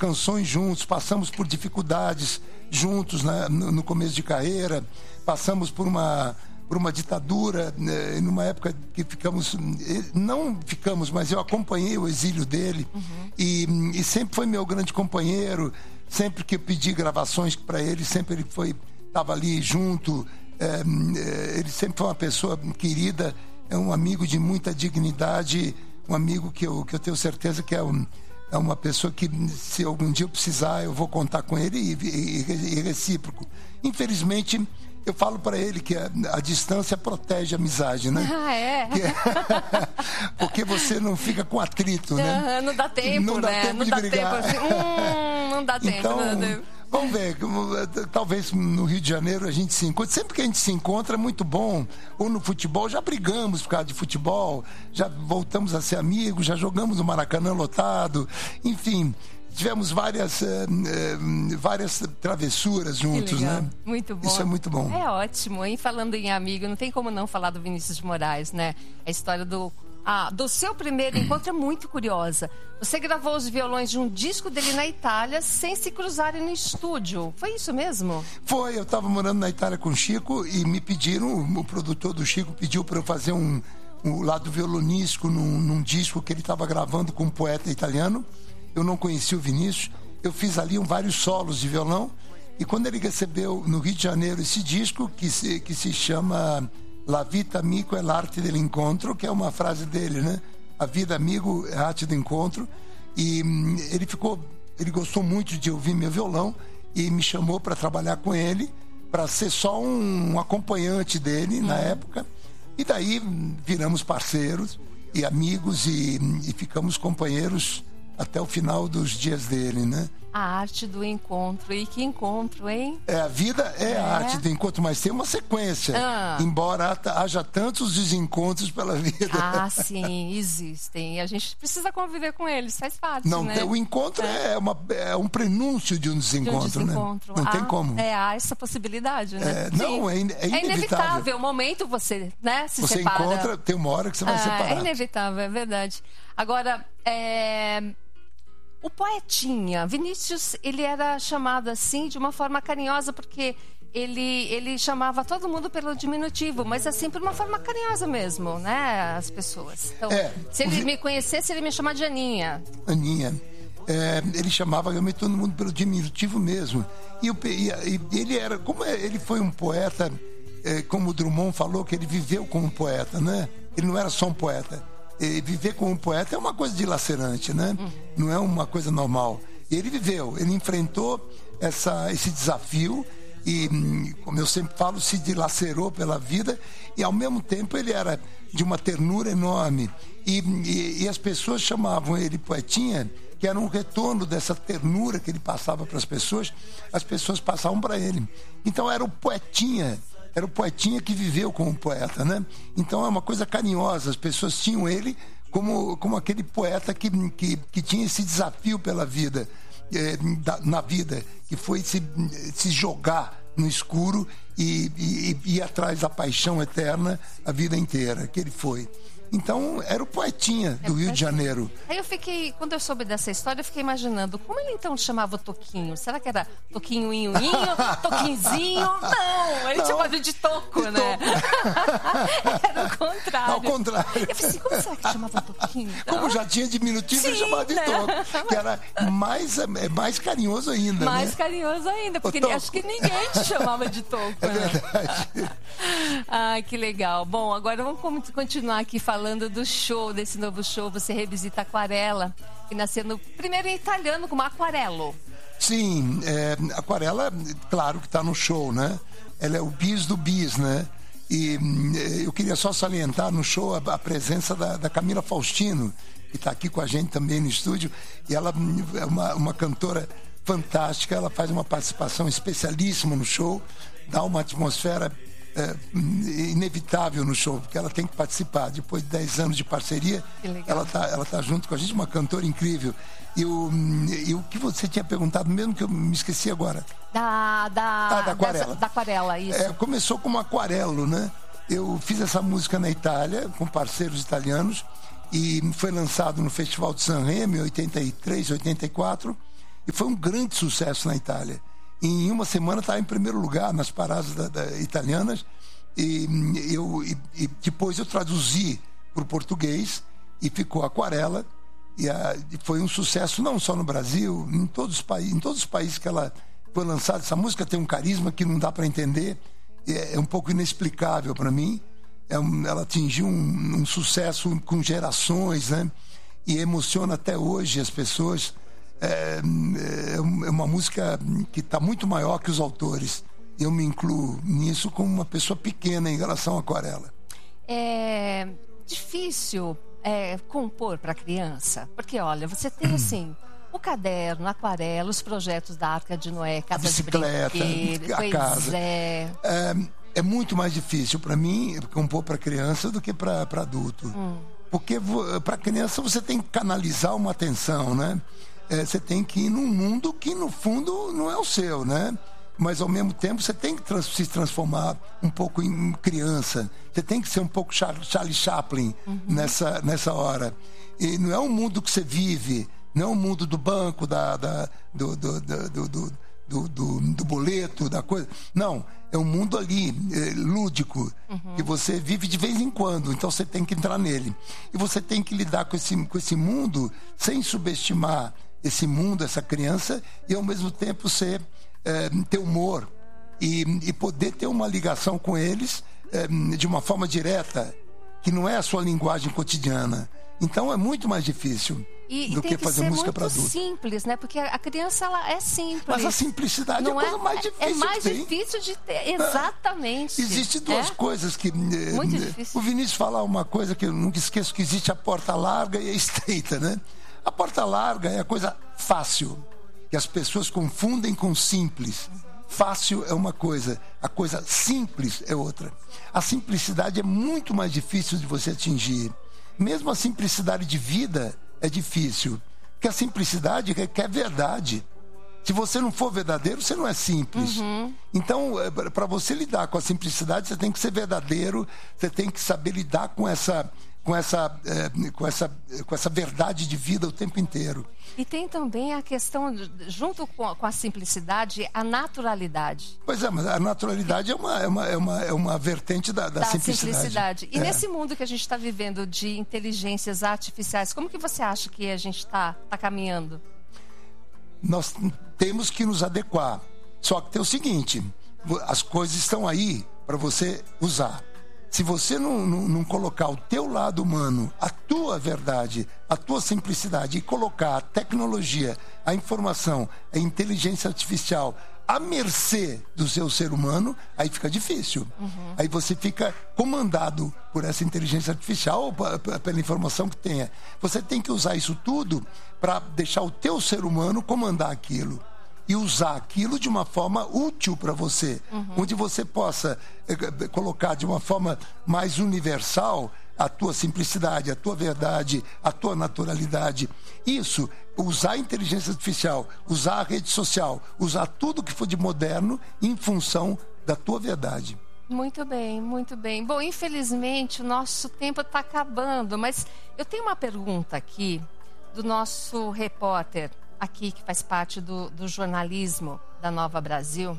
canções juntos, passamos por dificuldades juntos, né, no começo de carreira, passamos por uma ditadura, né, numa época que mas eu acompanhei o exílio dele, e sempre foi meu grande companheiro. Sempre que eu pedi gravações para ele, sempre ele estava ali junto. Ele sempre foi uma pessoa querida, é um amigo de muita dignidade, um amigo que eu tenho certeza que é uma pessoa que, se algum dia eu precisar, eu vou contar com ele, e recíproco. Infelizmente, eu falo para ele que a distância protege a amizade, né? Porque você não fica com atrito, né? Não dá tempo, não dá tempo de brigar. Assim, não dá tempo. Então, vamos ver, talvez no Rio de Janeiro a gente se encontre. Sempre que a gente se encontra é muito bom. Ou no futebol, já brigamos por causa de futebol, já voltamos a ser amigos, já jogamos no Maracanã lotado, enfim. Tivemos várias travessuras juntos, né? Muito bom. Isso é muito bom. É ótimo, hein? Falando em amigo, não tem como não falar do Vinícius de Moraes, né? A história do seu primeiro encontro é muito curiosa. Você gravou os violões de um disco dele na Itália sem se cruzarem no estúdio. Foi isso mesmo? Foi, eu estava morando na Itália com o Chico e me pediram, o produtor do Chico pediu para eu fazer um lado violonístico num disco que ele estava gravando com um poeta italiano. Eu não conhecia o Vinícius, eu fiz ali vários solos de violão, e quando ele recebeu no Rio de Janeiro esse disco, que se chama La Vita Amico é l'arte dell'incontro, que é uma frase dele, né? A vida, amigo, é a arte do encontro. E ele gostou muito de ouvir meu violão e me chamou para trabalhar com ele, para ser só um acompanhante dele na época. E daí viramos parceiros e amigos e ficamos companheiros até o final dos dias dele, né? A arte do encontro. E que encontro, hein? A vida é a arte do encontro, mas tem uma sequência. Embora haja tantos desencontros pela vida. Sim, existem. E a gente precisa conviver com eles, faz parte, né? O encontro é um prenúncio de um desencontro, né? Não tem como. Há essa possibilidade, né? É inevitável. O momento você separa. Você encontra, tem uma hora que você vai separar. É inevitável, é verdade. Agora, o poetinha, Vinícius, ele era chamado assim de uma forma carinhosa, porque ele chamava todo mundo pelo diminutivo, mas assim, por uma forma carinhosa mesmo, né, as pessoas. Então, se ele me conhecesse, ele me chamava de Aninha. Aninha. Ele chamava realmente todo mundo pelo diminutivo mesmo. E ele era, como ele foi um poeta, como o Drummond falou, que ele viveu como um poeta, né? Ele não era só um poeta. Viver como um poeta é uma coisa dilacerante, né? Não é uma coisa normal. Ele viveu, ele enfrentou esse desafio e, como eu sempre falo, se dilacerou pela vida, e ao mesmo tempo ele era de uma ternura enorme. E as pessoas chamavam ele poetinha, que era um retorno dessa ternura que ele passava para as pessoas passavam para ele. Então era o poetinha que viveu como poeta, né? Então é uma coisa carinhosa, as pessoas tinham ele como aquele poeta que tinha esse desafio pela vida, na vida, que foi se jogar no escuro e ir atrás da paixão eterna a vida inteira, que ele foi. Então, era o poetinha do Rio de Janeiro. Aí quando eu soube dessa história, eu fiquei imaginando, como ele então chamava o Toquinho? Será que era Toquinho, Toquinzinho? Não, ele chamava de Toco, né? Era o contrário. Ao contrário. Eu falei assim, como será que chamava Toquinho? Então? Como já tinha diminutivo, ele chamava de Toco. Que era mais carinhoso ainda, Mais carinhoso ainda, porque acho que ninguém te chamava de Toco, né? É verdade. Ai, que legal. Bom, agora vamos continuar aqui falando do show, desse novo show. Você revisita Aquarela, que nasceu primeiro em italiano como Aquarello. Sim, Aquarela, claro que está no show, né? Ela é o bis do bis, né? E eu queria só salientar no show a presença da Camila Faustino, que está aqui com a gente também no estúdio, e ela é uma cantora fantástica. Ela faz uma participação especialíssima no show, dá uma atmosfera inevitável no show, porque ela tem que participar. Depois de 10 anos de parceria, ela tá junto com a gente, uma cantora incrível. E o que você tinha perguntado, mesmo que eu me esqueci agora? Da Aquarela. Da Aquarela, isso. Começou como Aquarello, né? Eu fiz essa música na Itália, com parceiros italianos, e foi lançado no Festival de Sanremo em 83, 84. E foi um grande sucesso na Itália. Em uma semana estava em primeiro lugar nas paradas italianas. E depois eu traduzi para o português e ficou Aquarela. E foi um sucesso não só no Brasil, em todos os países que ela foi lançada. Essa música tem um carisma que não dá para entender, é um pouco inexplicável para mim. Ela atingiu um sucesso com gerações, né? E emociona até hoje as pessoas. É uma música que está muito maior que os autores. Eu me incluo nisso como uma pessoa pequena em relação à Aquarela. É difícil compor para criança, porque olha, você tem assim o caderno, a aquarela, os projetos da Arca de Noé, Casa a bicicleta, de Brinquedo, a casa. É muito mais difícil para mim compor para criança do que para adulto. Porque para criança você tem que canalizar uma atenção, né? Você tem que ir num mundo que no fundo não é o seu, né? Mas ao mesmo tempo você tem que se transformar um pouco em criança. Você tem que ser um pouco Charlie Chaplin nessa hora. E não é um mundo que você vive, não é um mundo do banco, do boleto, da coisa. Não, é um mundo ali, lúdico, que você vive de vez em quando. Então você tem que entrar nele. E você tem que lidar com esse mundo sem subestimar esse mundo, essa criança, e ao mesmo tempo ter humor e poder ter uma ligação com eles de uma forma direta, que não é a sua linguagem cotidiana. Então é muito mais difícil do que fazer música para adulto. Simples, né? Porque a criança ela é simples. Mas a simplicidade é a coisa mais difícil. É mais difícil de ter, exatamente. Existem duas coisas que muito difícil. O Vinícius fala uma coisa que eu nunca esqueço, que existe a porta larga e a estreita, né? A porta larga é a coisa fácil, que as pessoas confundem com simples. Fácil é uma coisa, a coisa simples é outra. A simplicidade é muito mais difícil de você atingir. Mesmo a simplicidade de vida é difícil, porque a simplicidade requer verdade. Se você não for verdadeiro, você não é simples. Então, para você lidar com a simplicidade, você tem que ser verdadeiro, você tem que saber lidar com essa verdade de vida o tempo inteiro. E tem também a questão, junto com a simplicidade, a naturalidade. Pois é, mas a naturalidade é uma vertente da simplicidade. E nesse mundo que a gente está vivendo de inteligências artificiais, como que você acha que a gente está caminhando? Nós temos que nos adequar. Só que tem o seguinte, as coisas estão aí para você usar. Se você não colocar o teu lado humano, a tua verdade, a tua simplicidade, e colocar a tecnologia, a informação, a inteligência artificial à mercê do seu ser humano, aí fica difícil. Aí você fica comandado por essa inteligência artificial ou pela informação que tenha. Você tem que usar isso tudo para deixar o teu ser humano comandar aquilo. E usar aquilo de uma forma útil para você, onde você possa colocar de uma forma mais universal a tua simplicidade, a tua verdade, a tua naturalidade. Isso, usar a inteligência artificial, usar a rede social, usar tudo que for de moderno em função da tua verdade. Muito bem, muito bem. Bom, infelizmente o nosso tempo está acabando, mas eu tenho uma pergunta aqui do nosso repórter aqui, que faz parte do jornalismo da Nova Brasil.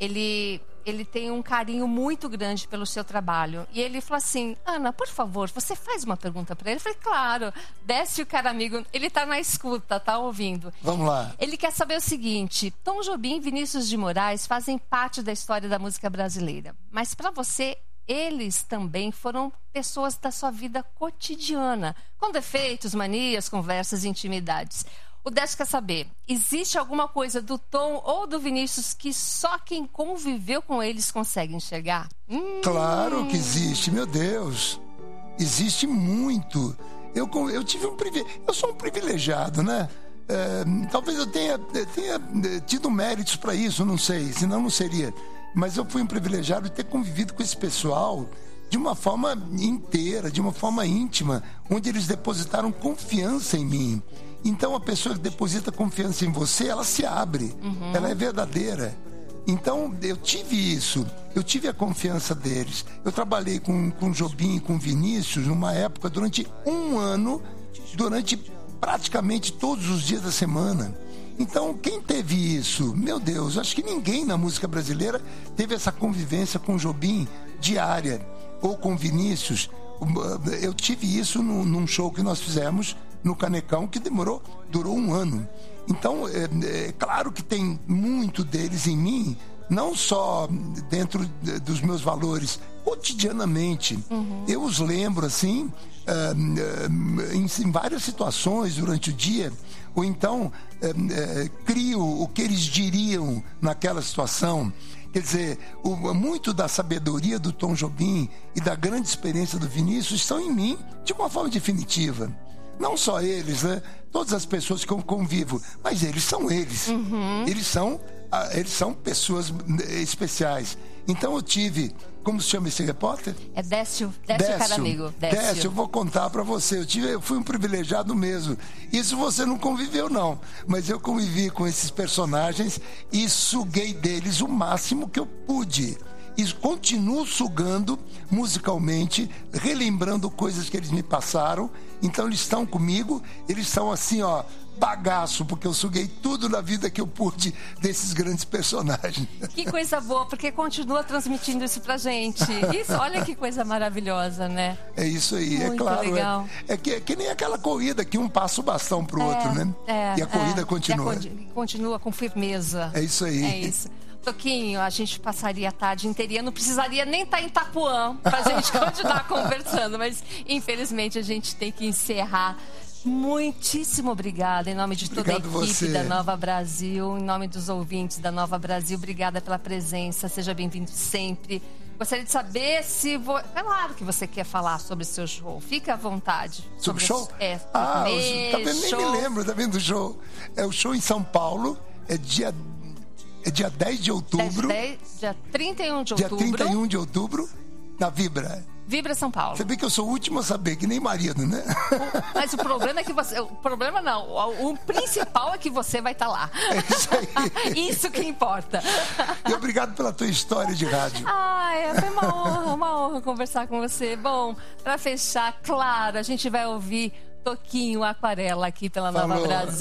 Ele tem um carinho muito grande pelo seu trabalho. E ele falou assim: Ana, por favor, você faz uma pergunta para ele? Eu falei, claro. Desce o cara amigo, ele tá na escuta, tá ouvindo. Vamos lá. Ele quer saber o seguinte: Tom Jobim e Vinícius de Moraes fazem parte da história da música brasileira. Mas para você, eles também foram pessoas da sua vida cotidiana, com defeitos, manias, conversas e intimidades. O Décio quer saber, existe alguma coisa do Tom ou do Vinícius que só quem conviveu com eles consegue enxergar? Claro que existe, meu Deus. Existe muito. Eu tive um privilégio. Eu sou um privilegiado, né? Talvez eu tenha tido méritos para isso, não sei, senão não seria. Mas eu fui um privilegiado de ter convivido com esse pessoal de uma forma inteira, de uma forma íntima, onde eles depositaram confiança em mim. Então a pessoa que deposita confiança em você, ela se abre, ela é verdadeira. Então eu tive isso, eu tive a confiança deles. Eu trabalhei com Jobim e com Vinícius numa época durante um ano, durante praticamente todos os dias da semana. Então, quem teve isso? Meu Deus, acho que ninguém na música brasileira teve essa convivência com Jobim diária, ou com Vinícius. Eu tive isso num show que nós fizemos no Canecão, que durou um ano. Então, é claro que tem muito deles em mim, não só dentro dos meus valores, cotidianamente. Eu os lembro, assim, em várias situações durante o dia, ou então crio o que eles diriam naquela situação. Quer dizer, muito da sabedoria do Tom Jobim e da grande experiência do Vinícius estão em mim de uma forma definitiva. Não só eles, né? Todas as pessoas que eu convivo, mas eles são eles. Eles são pessoas especiais. Então eu tive, como se chama esse repórter? É Décio Caramego. Décio, eu vou contar para você. Eu fui um privilegiado mesmo. Isso você não conviveu, não. Mas eu convivi com esses personagens e suguei deles o máximo que eu pude. E continuo sugando musicalmente, relembrando coisas que eles me passaram. Então eles estão comigo, eles são assim, ó, bagaço, porque eu suguei tudo na vida que eu pude desses grandes personagens. Que coisa boa, porque continua transmitindo isso pra gente. Isso, olha que coisa maravilhosa, né? É isso aí, muito é claro. Legal. É que nem aquela corrida que um passa o bastão pro outro, né? E a corrida continua. Continua com firmeza. É isso aí. É isso. Toquinho, a gente passaria a tarde inteirinha, não precisaria nem estar em Itapuã pra gente continuar conversando, mas infelizmente a gente tem que encerrar. Muitíssimo obrigada, em nome de toda a equipe da Nova Brasil, em nome dos ouvintes da Nova Brasil, obrigada pela presença, seja bem-vindo sempre. Gostaria de saber se... É claro que você quer falar sobre o seu show, fica à vontade. Sobre o show? Tá vendo? Nem me lembro, tá vendo o show? É o show em São Paulo, é dia 10 de outubro. Dia 31 de outubro. Dia 31 de outubro, na Vibra. Vibra São Paulo. Você vê que eu sou o último a saber, que nem marido, né? Mas o problema é que você... O problema não. O principal é que você vai estar lá. É isso aí. Isso que importa. E obrigado pela tua história de rádio. Foi uma honra conversar com você. Bom, para fechar, claro, a gente vai ouvir Toquinho Aquarela aqui pela Nova Brasil.